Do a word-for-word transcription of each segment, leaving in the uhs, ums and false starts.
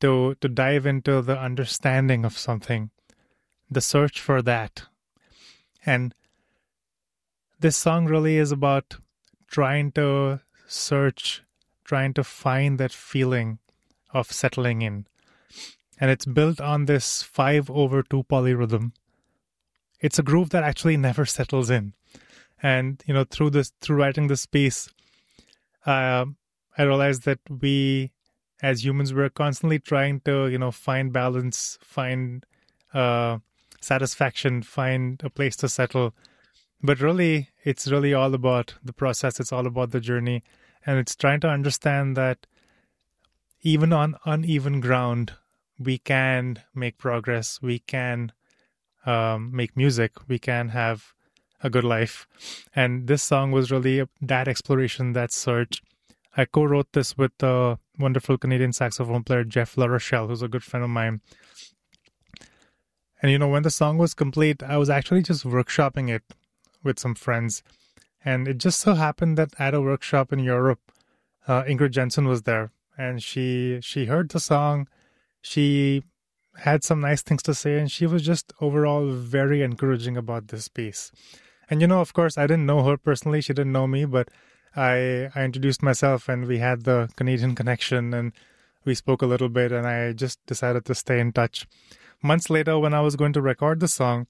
to to dive into the understanding of something, the search for that. And this song really is about trying to search, trying to find that feeling of settling in. And it's built on this five over two polyrhythm. It's a groove that actually never settles in. And, you know, through this, through writing this piece, uh, I realized that we, as humans, we're constantly trying to, you know, find balance, find uh, satisfaction, find a place to settle. But really, it's really all about the process. It's all about the journey. And it's trying to understand that even on uneven ground, we can make progress. We can um, make music. We can have a good life. And this song was really that exploration, that search. I co-wrote this with the wonderful Canadian saxophone player Jeff LaRochelle, who's a good friend of mine. And, you know, when the song was complete, I was actually just workshopping it with some friends. And it just so happened that at a workshop in Europe, uh, Ingrid Jensen was there. And she she heard the song. She had some nice things to say. And she was just overall very encouraging about this piece. And, you know, of course, I didn't know her personally. She didn't know me. But I, I introduced myself and we had the Canadian connection. And we spoke a little bit. And I just decided to stay in touch. Months later, when I was going to record the song,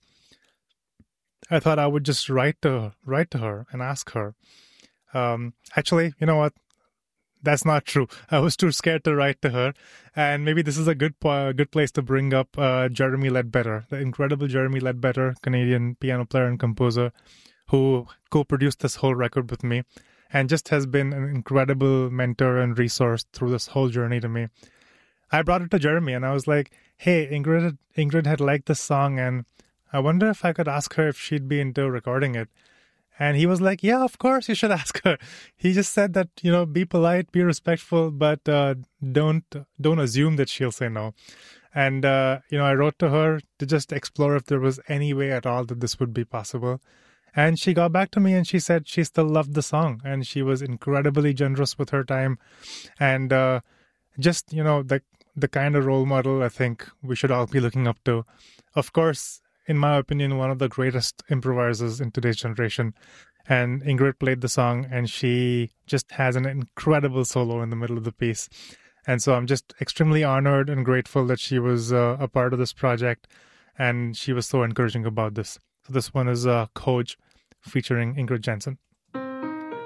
I thought I would just write to write to her and ask her. Um, actually, you know what? That's not true. I was too scared to write to her. And maybe this is a good uh, good place to bring up uh, Jeremy Ledbetter, the incredible Jeremy Ledbetter, Canadian piano player and composer, who co-produced this whole record with me and just has been an incredible mentor and resource through this whole journey to me. I brought it to Jeremy and I was like, hey, Ingrid, Ingrid had liked this song and I wonder if I could ask her if she'd be into recording it. And he was like, yeah, of course you should ask her. He just said that, you know, be polite, be respectful, but uh, don't don't assume that she'll say no. And, uh, you know, I wrote to her to just explore if there was any way at all that this would be possible. And she got back to me and she said she still loved the song. And she was incredibly generous with her time. And uh, just, you know, the, the kind of role model I think we should all be looking up to. Of course, in my opinion, one of the greatest improvisers in today's generation. And Ingrid played the song and she just has an incredible solo in the middle of the piece. And so I'm just extremely honored and grateful that she was uh, a part of this project and she was so encouraging about this. So this one is uh, Coach featuring Ingrid Jensen.